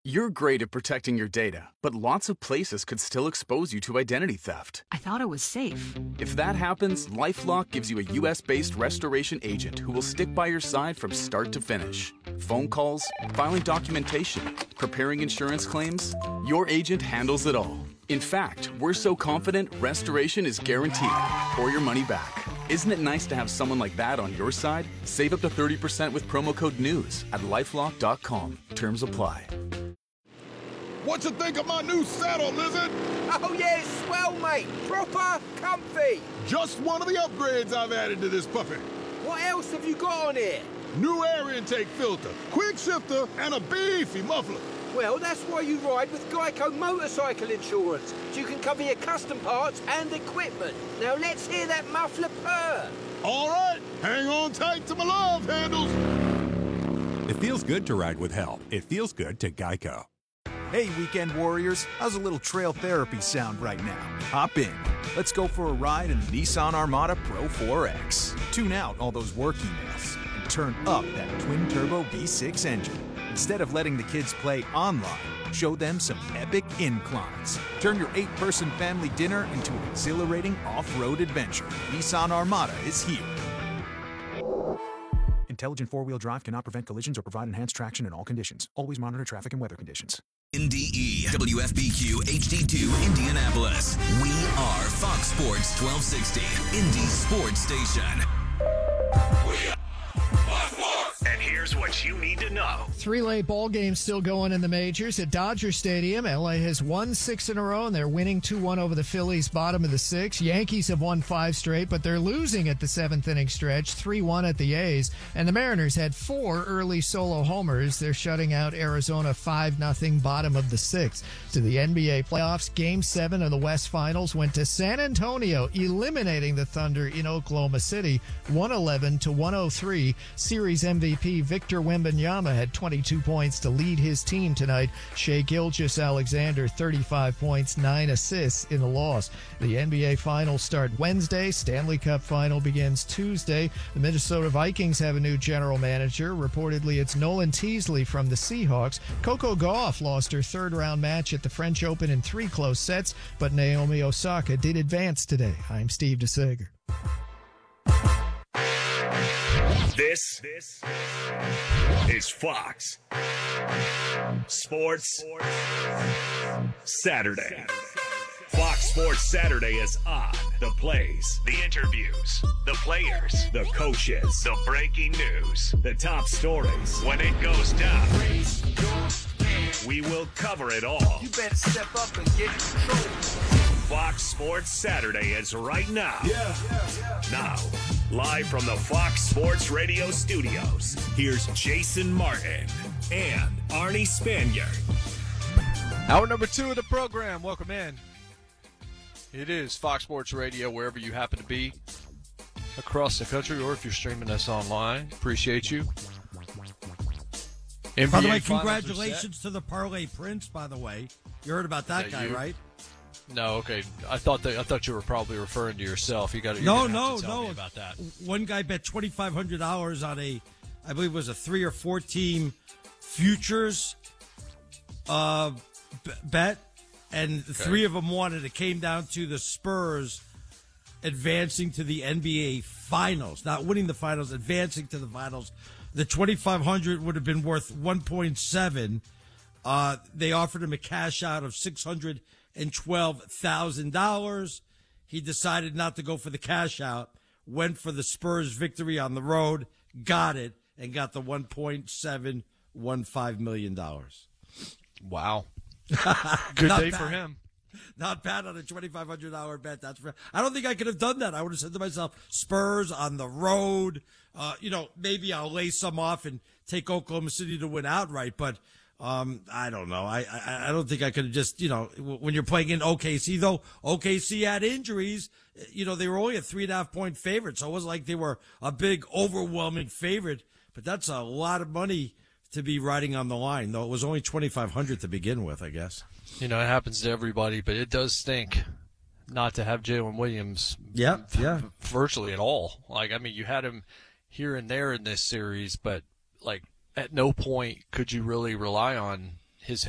You're great at protecting your data, but lots of places could still expose you to identity theft. I thought it was safe. If that happens, LifeLock gives you a U.S.-based restoration agent who will stick by your side from start to finish. Phone calls, filing documentation, preparing insurance claims, your agent handles it all. In fact, we're so confident restoration is guaranteed or your money back. Isn't it nice to have someone like that on your side? Save up to 30% with promo code NEWS at LifeLock.com. Terms apply. What you think of my new saddle, Lizard? Oh yeah, it's swell, mate. Proper comfy. Just one of the upgrades I've added to this puppy. What else have you got on here? New air intake filter, quick shifter, and a beefy muffler. Well, that's why you ride with Geico Motorcycle Insurance, so you can cover your custom parts and equipment. Now let's hear that muffler purr. All right, hang on tight to my love handles. It feels good to ride with help. It feels good to Geico. Hey, weekend warriors, how's a little trail therapy sound right now? Hop in. Let's go for a ride in the Nissan Armada Pro 4X. Tune out all those work emails and turn up that twin-turbo V6 engine. Instead of letting the kids play online, show them some epic inclines. Turn your 8-person family dinner into an exhilarating off-road adventure. Nissan Armada is here. Intelligent four-wheel drive cannot prevent collisions or provide enhanced traction in all conditions. Always monitor traffic and weather conditions. NDE, WFBQ, HD2, Indianapolis. We are Fox Sports 1260, Indy Sports Station. And here's what you need to know. 3 late ball games still going in the majors at Dodger Stadium. LA has won 6 in a row, and they're winning 2-1 over the Phillies, bottom of the 6th. Yankees have won 5 straight, but they're losing at the 7th inning stretch, 3-1 at the A's. And the Mariners had 4 early solo homers. They're shutting out Arizona 5-0, bottom of the 6th. To the NBA playoffs, Game 7 of the West Finals went to San Antonio, eliminating the Thunder in Oklahoma City, 111-103. Series MVP Victor Wembanyama had 22 points to lead his team tonight. Shai Gilgeous-Alexander, 35 points, 9 assists in the loss. The NBA Finals start Wednesday. Stanley Cup Final begins Tuesday. The Minnesota Vikings have a new general manager. Reportedly, it's Nolan Teasley from the Seahawks. Coco Gauff lost her third-round match at the French Open in 3 close sets, but Naomi Osaka did advance today. I'm Steve DeSager. This is Fox Sports Saturday. Fox Sports Saturday is on. The plays, the interviews, the players, the coaches, the breaking news, the top stories. When it goes down, we will cover it all. You better step up and get in control. Fox Sports Saturday is right now. Now, live from the Fox Sports Radio studios, here's Jason Martin and Arnie Spanier. Hour number 2 of the program. Welcome in. It is Fox Sports Radio, wherever you happen to be across the country, or if you're streaming us online. Appreciate you. NBA by the way, congratulations to the Parlay Prince, by the way. You heard about that guy, right? No, okay. I thought you were probably referring to yourself. You got to no about that. One guy bet $2,500 on I believe it was a 3 or 4 team futures bet, and 3 of them won, and it came down to the Spurs advancing to the NBA Finals, not winning the Finals, advancing to the Finals. The $2,500 would have been worth 1.7. They offered him a cash out of $612,000. He decided not to go for the cash out, went for the Spurs victory on the road, got it, and got the $1.715 million. Wow. Good day for him. Not bad on a $2,500 bet. I don't think I could have done that. I would have said to myself, Spurs on the road. Maybe I'll lay some off and take Oklahoma City to win outright, but I don't know. I don't think I could have just, when you're playing in OKC, though, OKC had injuries. They were only a 3.5-point favorite, so it wasn't like they were a big, overwhelming favorite. But that's a lot of money to be riding on the line, though it was only $2,500 to begin with, I guess. It happens to everybody, but it does stink not to have Jalen Williams virtually at all. You had him here and there in this series, but, at no point could you really rely on